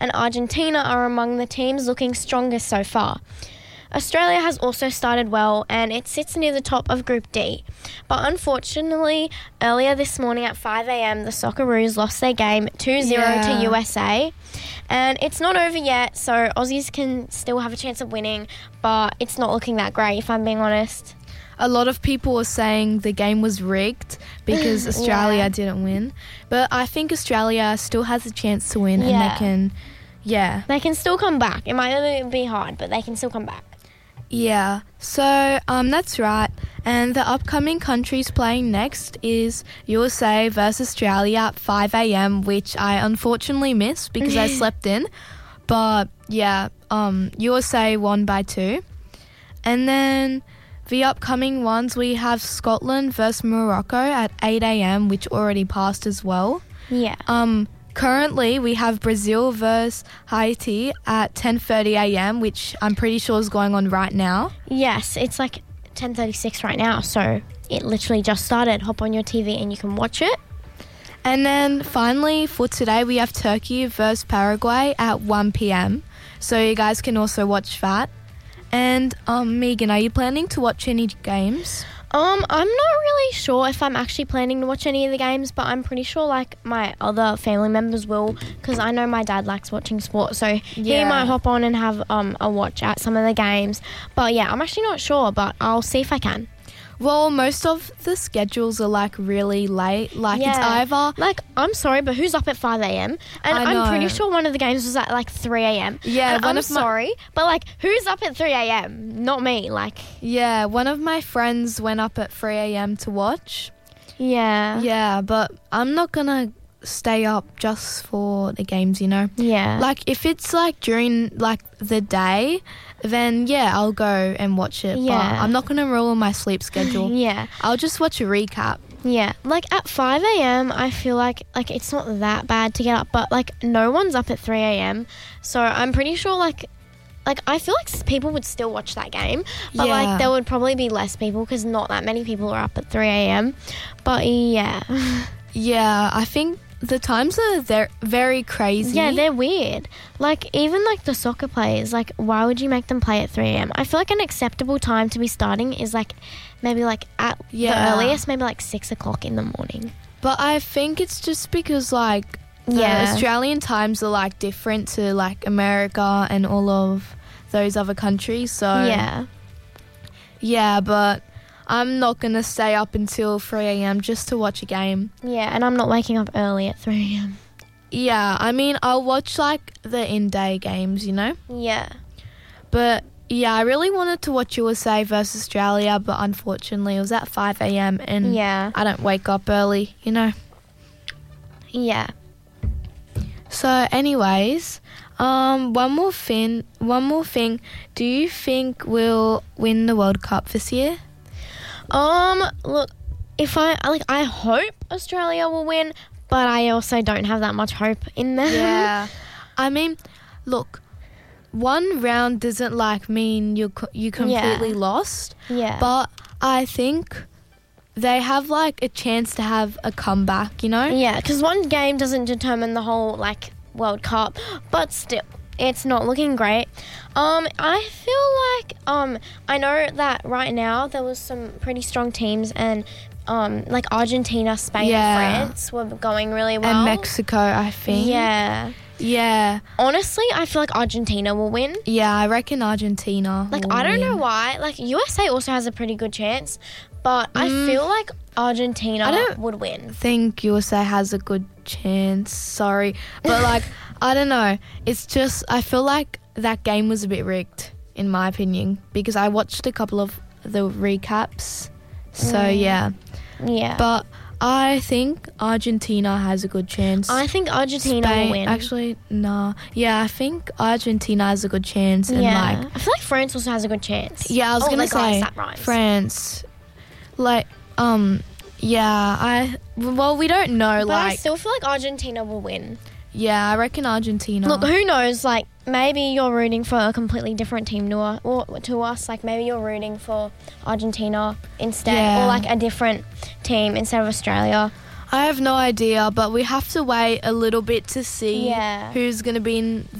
and Argentina are among the teams looking strongest so far. Australia has also started well and it sits near the top of Group D. But unfortunately, earlier this morning at 5 a.m, the Socceroos lost their game 2-0 to USA. And it's not over yet, so Aussies can still have a chance of winning, but it's not looking that great, if I'm being honest. A lot of people were saying the game was rigged because Australia didn't win. But I think Australia still has a chance to win and they can, They can still come back. It might be hard, but they can still come back. Yeah, so that's right. And the upcoming countries playing next is USA versus Australia at 5 a.m, which I unfortunately missed because I slept in. But yeah, USA won by 2. And then the upcoming ones, we have Scotland versus Morocco at 8 a.m, which already passed as well. Yeah. Currently, we have Brazil versus Haiti at 10:30 a.m, which I'm pretty sure is going on right now. Yes, it's like 10:36 right now, so it literally just started. Hop on your TV and you can watch it. And then finally, for today, we have Turkey versus Paraguay at 1 p.m, so you guys can also watch that. And Megan, are you planning to watch any games? I'm not really sure if I'm actually planning to watch any of the games, but I'm pretty sure like my other family members will, because I know my dad likes watching sport, so he might hop on and have a watch at some of the games. But yeah, I'm actually not sure, but I'll see if I can. Well, most of the schedules are like really late. Like it's either like, I'm sorry, but who's up at 5 a.m? And I'm pretty sure one of the games was at like 3 a.m. Yeah, and I'm sorry, but like, who's up at 3 a.m? Not me. Like, yeah, one of my friends went up at 3 a.m. to watch. Yeah. Yeah, but I'm not gonna stay up just for the games, you know. Yeah. Like if it's like during like the day, then I'll go and watch it. Yeah. But I'm not gonna ruin my sleep schedule. Yeah. I'll just watch a recap. Yeah, like at 5 a.m, I feel like it's not that bad to get up, but like no one's up at 3 a.m, so I'm pretty sure like I feel like people would still watch that game, but like there would probably be less people because not that many people are up at 3 a.m. But yeah. Yeah, I think the times are very crazy. Yeah, they're weird. Like, even, like, the soccer players, like, why would you make them play at 3 a.m? I feel like an acceptable time to be starting is, like, maybe, like, at the earliest, maybe, like, 6 o'clock in the morning. But I think it's just because, like, the Australian times are, like, different to, like, America and all of those other countries, so... Yeah, but... I'm not going to stay up until 3 a.m. just to watch a game. Yeah, and I'm not waking up early at 3 a.m. Yeah, I mean, I'll watch, like, the in-day games, you know? Yeah. But, yeah, I really wanted to watch USA versus Australia, but unfortunately it was at 5 a.m. and I don't wake up early, you know? Yeah. So, anyways, one more thing. Do you think we'll win the World Cup this year? Look, I hope Australia will win, but I also don't have that much hope in them. Yeah. I mean, look, one round doesn't like mean you completely lost. Yeah. But I think they have like a chance to have a comeback, you know? Yeah, because one game doesn't determine the whole like World Cup, but still. It's not looking great. I feel like I know that right now there was some pretty strong teams and like Argentina, Spain and France were going really well. And Mexico, I think. Yeah. Yeah. Honestly, I feel like Argentina will win. Yeah, I reckon Argentina Like, will I don't win. know why. Like, USA also has a pretty good chance, but I feel like Argentina would win. I think USA has a good chance. Sorry. But, like, I don't know. It's just, I feel like that game was a bit rigged, in my opinion, because I watched a couple of the recaps. So, yeah. Yeah. But I think Argentina has a good chance. I think Argentina will win. Actually, no. Yeah, I think Argentina has a good chance. And I feel like France also has a good chance. Yeah, I was going to say that rhymes. France. Like, well, we don't know. But I still feel like Argentina will win. Yeah, I reckon Argentina. Look, who knows? Like, maybe you're rooting for a completely different team to us. Like, maybe you're rooting for Argentina instead, or like a different team instead of Australia. I have no idea, but we have to wait a little bit to see Yeah. who's going to be